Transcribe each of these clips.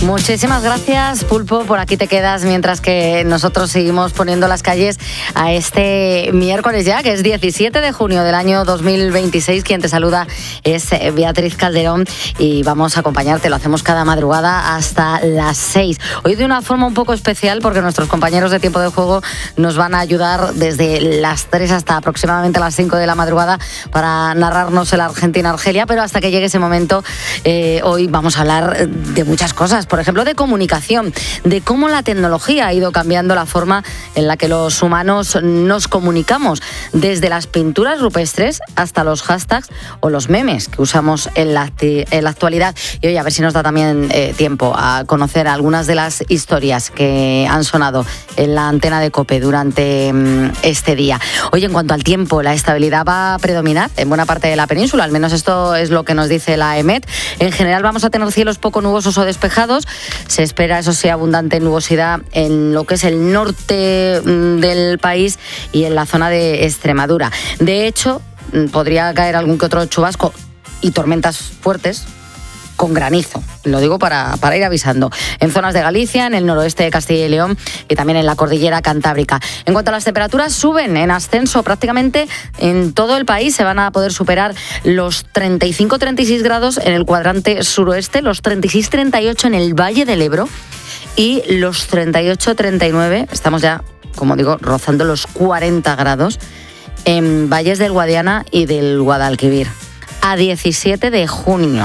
Muchísimas gracias, Pulpo, por aquí te quedas mientras que nosotros seguimos poniendo las calles a este miércoles ya, que es 17 de junio del año 2026. Quien te saluda es Beatriz Calderón y vamos a acompañarte, lo hacemos cada madrugada hasta las 6. Hoy de una forma un poco especial porque nuestros compañeros de Tiempo de Juego nos van a ayudar desde las 3 hasta aproximadamente las 5 de la madrugada para narrarnos el Argentina-Argelia, pero hasta que llegue ese momento, hoy vamos a hablar de muchas cosas. Por ejemplo, de comunicación, de cómo la tecnología ha ido cambiando la forma en la que los humanos nos comunicamos, desde las pinturas rupestres hasta los hashtags o los memes que usamos en la actualidad. Y hoy a ver si nos da también tiempo a conocer algunas de las historias que han sonado en la antena de COPE durante este día. Hoy, en cuanto al tiempo, la estabilidad va a predominar en buena parte de la península, al menos esto es lo que nos dice la EMET. En general vamos a tener cielos poco nubosos o despejados. Se espera, eso sí, abundante nubosidad en lo que es el norte del país y en la zona de Extremadura. De hecho, podría caer algún que otro chubasco y tormentas fuertes con granizo. Lo digo para ir avisando. En zonas de Galicia, en el noroeste de Castilla y León y también en la cordillera cantábrica. En cuanto a las temperaturas, suben en ascenso prácticamente en todo el país. Se van a poder superar los 35-36 grados en el cuadrante suroeste, los 36-38 en el Valle del Ebro y los 38-39, estamos ya, como digo, rozando los 40 grados en valles del Guadiana y del Guadalquivir. A 17 de junio.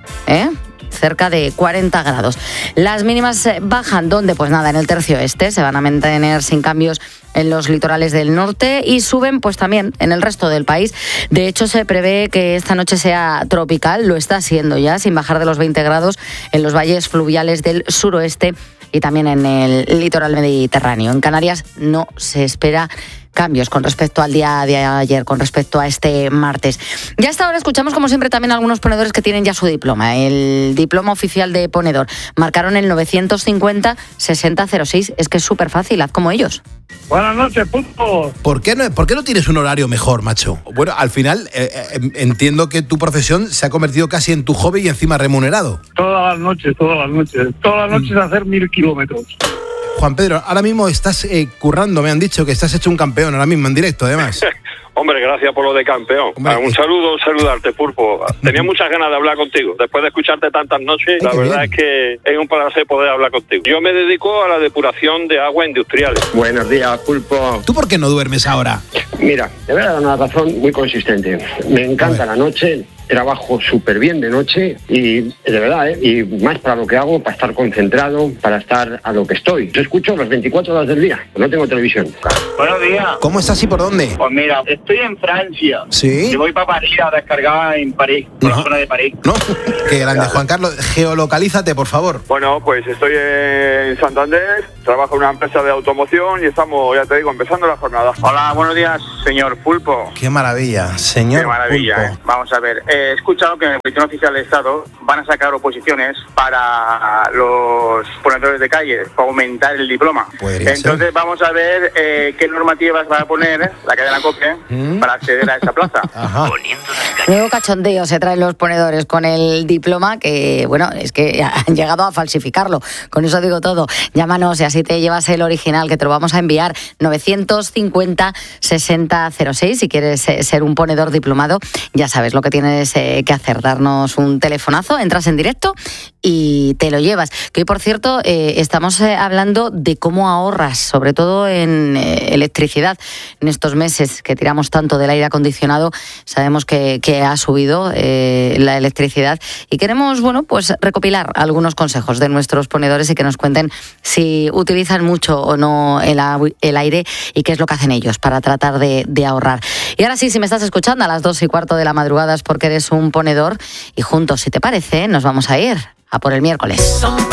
Cerca de 40 grados. Las mínimas bajan, ¿dónde? Pues nada, en el tercio este se van a mantener sin cambios en los litorales del norte y suben pues también en el resto del país. De hecho, se prevé que esta noche sea tropical, lo está siendo ya, sin bajar de los 20 grados en los valles fluviales del suroeste y también en el litoral mediterráneo. En Canarias no se espera cambios con respecto al día de ayer, con respecto a este martes. Ya hasta ahora escuchamos, como siempre, también algunos ponedores que tienen ya su diploma, el diploma oficial de ponedor. Marcaron el 950-6006. Es que es súper fácil, haz como ellos. Buenas noches, Pulpo. ¿Por qué no tienes un horario mejor, macho? Bueno, al final entiendo que tu profesión se ha convertido casi en tu hobby y encima remunerado. Todas las noches hacer 1000 kilómetros. Juan Pedro, ahora mismo estás currando, me han dicho que estás hecho un campeón ahora mismo en directo, además. Hombre, gracias por lo de campeón. Hombre, un saludo, saludarte, Pulpo. Tenía muchas ganas de hablar contigo. Después de escucharte tantas noches, la verdad es que es un placer poder hablar contigo. Yo me dedico a la depuración de aguas industriales. Buenos días, Pulpo. ¿Tú por qué no duermes ahora? Mira, te voy a dar una razón muy consistente. Me encanta la noche, trabajo súper bien de noche y de verdad, y más para lo que hago, para estar concentrado, para estar a lo que estoy. Yo escucho las 24 horas del día, no tengo televisión. Buenos días. ¿Cómo estás y por dónde? Pues mira, estoy en Francia. ¿Sí? Y voy para París a descargar en París, por la zona de París. ¿No? Qué grande, Juan Carlos. Geolocalízate, por favor. Bueno, pues estoy en Santander, trabajo en una empresa de automoción y estamos, ya te digo, empezando la jornada. Hola, buenos días, señor Pulpo. Qué maravilla, señor. Qué maravilla, Pulpo. Vamos a ver, he escuchado que en el Boletín Oficial del Estado van a sacar oposiciones para los ponedores de calle, para aumentar el diploma. Entonces vamos a ver qué normativas va a poner la cadena COPE para acceder a esa plaza. Ajá. Nuevo cachondeo se traen los ponedores con el diploma, que bueno, es que han llegado a falsificarlo. Con eso digo todo. Llámanos y así te llevas el original, que te lo vamos a enviar. 950-6006. Si quieres ser un ponedor diplomado, ya sabes lo que tienes que hacer. Darnos un telefonazo, entras en directo y te lo llevas. Que hoy, por cierto, estamos hablando de cómo ahorras, sobre todo en electricidad. En estos meses que tiramos tanto del aire acondicionado, sabemos que ha subido la electricidad y queremos, bueno, pues recopilar algunos consejos de nuestros ponedores y que nos cuenten si utilizan mucho o no el aire y qué es lo que hacen ellos para tratar de ahorrar. Y ahora sí, si me estás escuchando a las 2:15 de la madrugada es porque eres un ponedor y juntos, si te parece, nos vamos a ir a por el miércoles.